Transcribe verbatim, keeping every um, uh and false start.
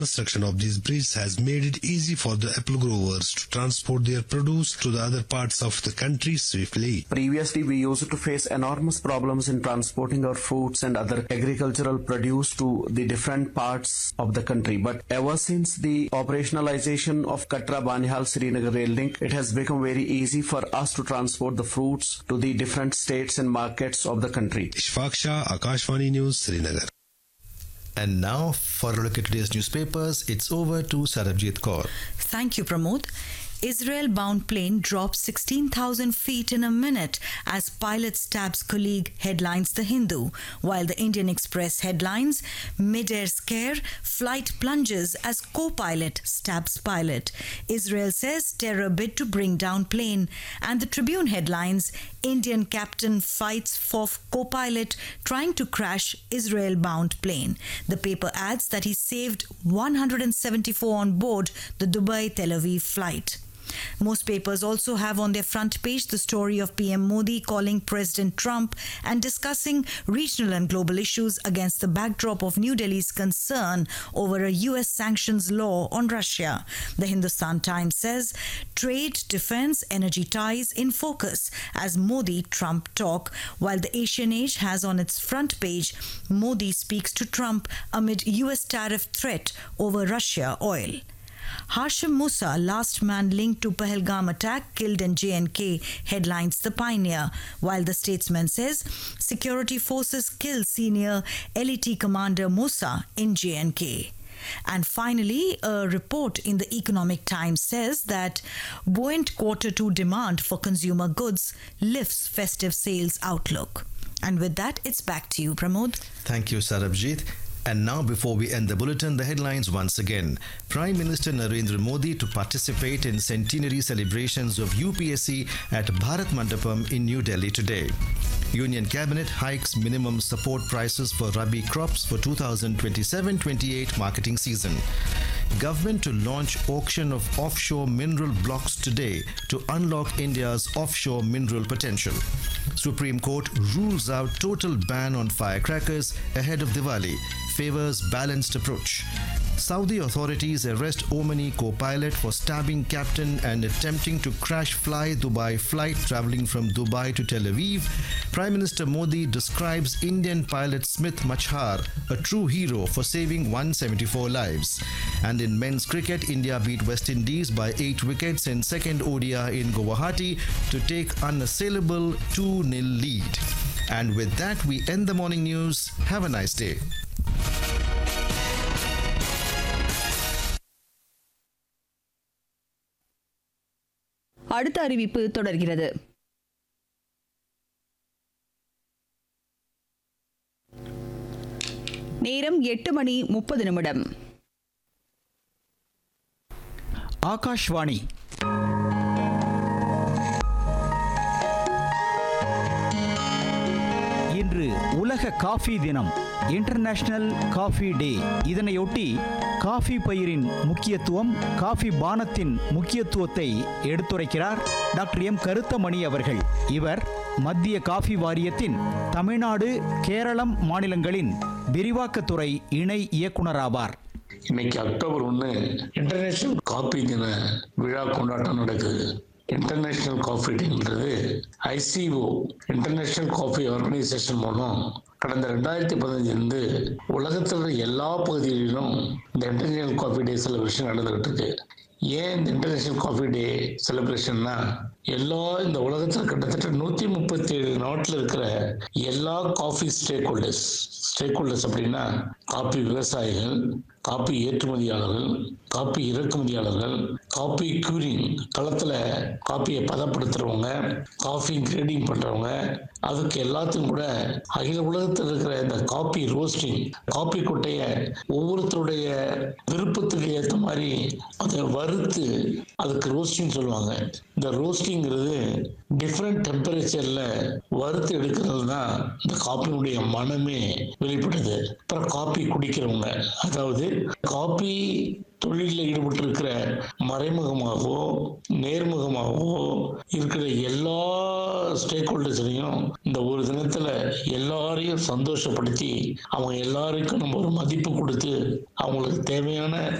Construction of these bridges has made it easy for the apple growers to transport their produce to the other parts of the country swiftly. Previously, we used to face enormous problems in transporting our fruits and other agricultural produce to the different parts of the country. But ever since the operationalization of Katra-Banihal-Srinagar rail link, it has become very easy for us to transport the fruits to the different states and markets of the country. Ishfaq Shah, Akashvani News, Srinagar. And now, for a look at today's newspapers, it's over to Sarabjit Kaur. Thank you, Pramod. Israel-bound plane drops sixteen thousand feet in a minute as pilot stabs colleague, headlines The Hindu, while the Indian Express headlines mid-air scare, flight plunges as co-pilot stabs pilot. Israel says terror bid to bring down plane, and the Tribune headlines Indian captain fights for co-pilot trying to crash Israel-bound plane. The paper adds that he saved one hundred seventy-four on board the Dubai-Tel Aviv flight. Most papers also have on their front page the story of P M Modi calling President Trump and discussing regional and global issues against the backdrop of New Delhi's concern over a U S sanctions law on Russia. The Hindustan Times says trade, defense, energy ties in focus as Modi-Trump talk, while the Asian Age has on its front page Modi speaks to Trump amid U S tariff threat over Russia oil. Hashim Musa, last man linked to Pahalgam attack, killed in J and K, headlines The Pioneer, while The Statesman says security forces kill senior L E T commander Musa in J and K. And finally, a report in the Economic Times says that buoyant quarter two demand for consumer goods lifts festive sales outlook. And with that, it's back to you, Pramod. Thank you, Sarabjit. And now, before we end the bulletin, the headlines once again. Prime Minister Narendra Modi to participate in centenary celebrations of U P S C at Bharat Mandapam in New Delhi today. Union Cabinet hikes minimum support prices for Rabi crops for two thousand twenty-seven twenty-eight marketing season. Government to launch auction of offshore mineral blocks today to unlock India's offshore mineral potential. Supreme Court rules out total ban on firecrackers ahead of Diwali, favors balanced approach. Saudi authorities arrest Omani co-pilot for stabbing captain and attempting to crash Fly Dubai flight travelling from Dubai to Tel Aviv. Prime Minister Modi describes Indian pilot Smith Machhar a true hero for saving one hundred seventy-four lives. And in men's cricket, India beat West Indies by eight wickets in second O D I in Guwahati to take unassailable two nil lead. And with that, we end the morning news. Have a nice day. அடுத்த அறிவிப்பு தொடர்கிறது. நேரம் எட்டு மணி முப்பது நிமிடம். ஆகாஷ்வாணி. இன்று உலக coffee தினம், இன்டர்நேஷனல் காஃபி டே. இதனையொட்டி காஃபி பயிரின் முக்கியத்துவம், காஃபி பானத்தின் முக்கியத்துவத்தை எடுத்துரைக்கிறார் டாக்டர் எம் கருத்தமணி அவர்கள். இவர் மத்திய காஃபி வாரியத்தின் தமிழ்நாடு, கேரளம் மாநிலங்களின் விரிவாக்கத்துறை இணை இயக்குனர். இன்னைக்கு அக்டோபர் ஒன்று இன்டர்நேஷனல் காஃபி தின விழா கொண்டாட்டம் நடக்குது. International coffee டேன்றது ICO international coffee organisation மூலம் கடந்த ரெண்டாயிரத்தி பதினஞ்சிலிருந்து உலகத்தில் எல்லா பகுதிகளிலும் இந்த இன்டர்நேஷனல் காஃபி டே செலிப்ரேஷன் நடந்துகிட்டு இருக்கு. ஏன் இந்த இன்டர்நேஷனல் காஃபி டே செலிப்ரேஷன்னா, எல்லா இந்த உலகத்தில் கிட்டத்தட்ட நூற்றி முப்பத்தி ஏழு நாட்டில் இருக்கிற எல்லா coffee stack holders stack holders அப்படின்னா காஃபி விவசாயிகள், காஃபி ஏற்றுமதியாளர்கள், காஃபி இறக்குமதியாளர்கள், காஃபி க்யூரிங் களத்தில் காஃபியை பதப்படுத்துறவங்க, காஃபி கிரேடிங் பண்றவங்க, அதுக்கு எல்லாத்தையும் கூட அகில உலகத்தில் இருக்கிற இந்த காஃபி ரோஸ்டிங், காஃபி கொட்டையை ஒவ்வொருத்தருடைய விருப்பத்துக்கு ஏற்ற மாதிரி அதை வறுத்து அதுக்கு ரோஸ்டிங் சொல்லுவாங்க. இந்த ரோஸ்டிங்கிறது டிஃப்ரெண்ட் டெம்பரேச்சர்ல வறுத்து எடுக்கிறது தான் இந்த காஃபியினுடைய மனமே வெளிப்படுது. அப்புறம் காஃபி குடிக்கிறவங்க, அதாவது காஃபி தொழிலில் ஈடுபட்டு இருக்கிற மறைமுகமாகவோ நேர்முகமாகவோ இருக்கிற எல்லா ஸ்டேக் ஹோல்டர்ஸையும் இந்த ஒரு தினத்துல எல்லாரையும் சந்தோஷப்படுத்தி அவங்க எல்லாருக்கும் நம்ம ஒரு மதிப்பு கொடுத்து அவங்களுக்கு தேவையான